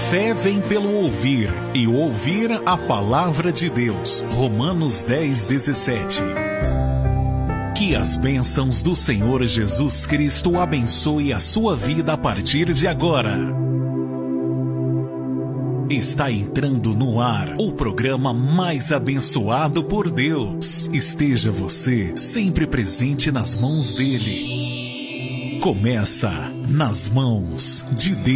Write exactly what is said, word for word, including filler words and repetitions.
fé vem pelo ouvir, e o ouvir a palavra de Deus. Romanos dez, dezessete. Que as bênçãos do Senhor Jesus Cristo abençoe a sua vida a partir de agora. Está entrando no ar o programa mais abençoado por Deus. Esteja você sempre presente nas mãos dele. Começa Nas Mãos de Deus.